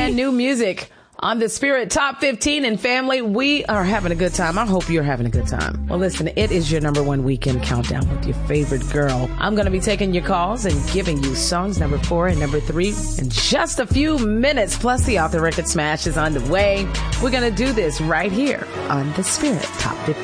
brand new music on the Spirit Top 15. And family, we are having a good time. I hope you're having a good time. Well, listen, it is your number one weekend countdown with your favorite girl. I'm going to be taking your calls and giving you songs number 4 and number 3 in just a few minutes. Plus, the Off the Record Smash is on the way. We're going to do this right here on the Spirit Top 15.